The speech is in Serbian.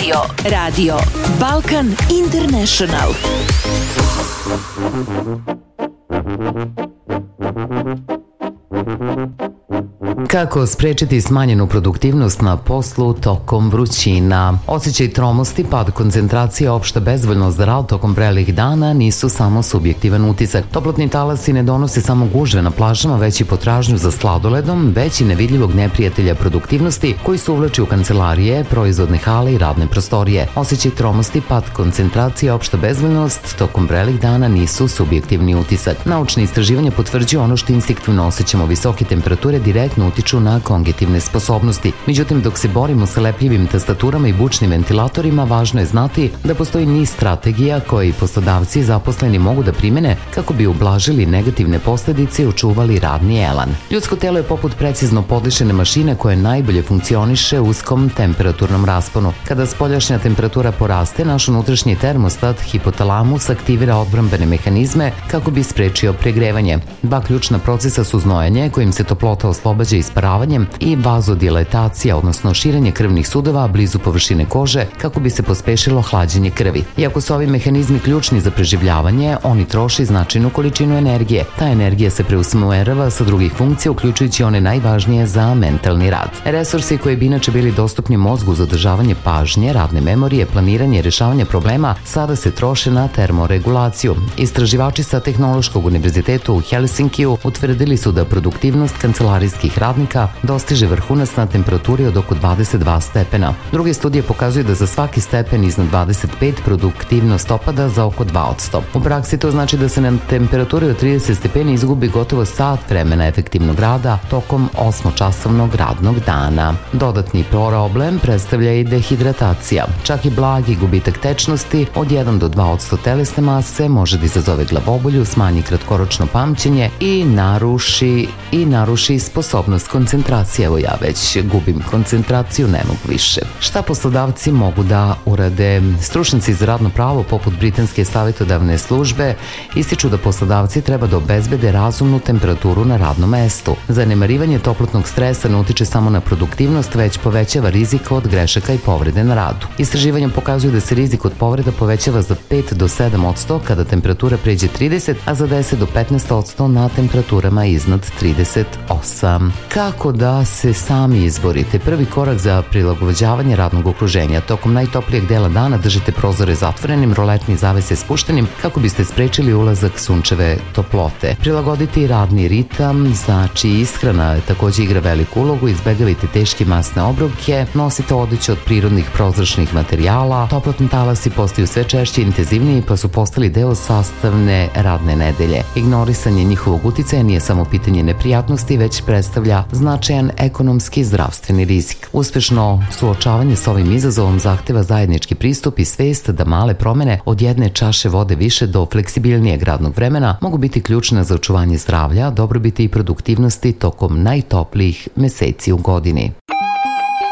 Radio Balkan International. Kako sprečiti smanjenu produktivnost na poslu tokom vrućina? Osjećaj tromosti, pad koncentracije, opšta bezvoljnost za rad tokom vrelih dana nisu samo subjektivan utisak. Toplotni talasi ne donose samo gužve na plažama, već i potražnju za sladoledom, već i nevidljivog neprijatelja produktivnosti koji se uvlači u kancelarije, proizvodne hale i radne prostorije. Osjećaj tromosti, pad koncentracije, opšta bezvoljnost tokom vrelih dana nisu subjektivni utisak. Naučne istraživanja potvrđuju ono što instinktivno osjećamo. Visoke temperature direktno utiču na kognitivne sposobnosti. Međutim, dok se borimo sa lepljivim tastaturama i bučnim ventilatorima, važno je znati da postoji niz strategija koje i poslodavci i zaposleni mogu da primene kako bi ublažili negativne posledice i očuvali radni elan. Ljudsko telo je poput precizno podlišene mašine koje najbolje funkcioniše u uskom temperaturnom rasponu. Kada spoljašnja temperatura poraste, naš unutrašnji termostat, hipotalamus, aktivira odbrambene mehanizme kako bi sprečio pregrevanje. Dva ključna procesa su znojanje, kojim se toplota oslobađa isparavanjem, i vazodilatacija, odnosno širenje krvnih sudova blizu površine kože kako bi se pospešilo hlađenje krvi. Iako su ovi mehanizmi ključni za preživljavanje, oni troše značajnu količinu energije. Ta energija se preusmerava sa drugih funkcija, uključujući one najvažnije za mentalni rad. Resursi koji bi inače bili dostupni mozgu za održavanje pažnje, radne memorije, planiranje i rešavanje problema sada se troše na termoregulaciju. Istraživači sa Tehnološkog univerziteta u Helsinkiju utvrdili su da produktivnost kancelarijskih radnika dostiže vrhunac na temperaturi od oko 22 stepena. Druge studije pokazuju da za svaki stepen iznad 25 produktivnost opada za oko 2%. U praksi to znači da se na temperaturi od 30 stepeni izgubi gotovo sat vremena efektivnog rada tokom 8-časovnog radnog dana. Dodatni problem predstavlja i dehidratacija. Čak i blagi gubitak tečnosti od 1 do 2% telesne mase može da izazove glavobolju, smanji kratkoročno pamćenje i naruši sposobnost koncentracije. Evo ja već gubim koncentraciju, ne mogu više. Šta poslodavci mogu da urade? Stručnjaci za radno pravo poput Britanske savjetodavne službe ističu da poslodavci treba da obezbede razumnu temperaturu na radnom mestu. Zanemarivanje toplotnog stresa ne utiče samo na produktivnost, već povećava rizik od grešaka i povrede na radu. Istraživanja pokazuju da se rizik od povreda povećava za 5 do 7% kada temperatura pređe 30, a za 10 do 15% na temperaturama iznad 38. Kako da se sami izborite? Prvi korak za prilagođavanje radnog okruženja. Tokom najtoplijeg dela dana držite prozore zatvorenim, roletni zavese spuštenim kako biste sprečili ulazak sunčeve toplote. Prilagodite i radni ritam, znači ishrana takođe igra veliku ulogu, izbegavite teške masne obroke, nosite odeću od prirodnih prozračnih materijala. Toplotni talasi postaju sve češće i intenzivniji, pa su postali deo sastavne radne nedelje. Ignorisanje njihovog uticaja nije samo pitanje neprijatnosti, već predstavlja značajan ekonomski i zdravstveni rizik. Uspešno suočavanje s ovim izazovom zahteva zajednički pristup i svest da male promene od jedne čaše vode više do fleksibilnijeg radnog vremena mogu biti ključne za očuvanje zdravlja, dobrobiti i produktivnosti tokom najtoplijih meseci u godini.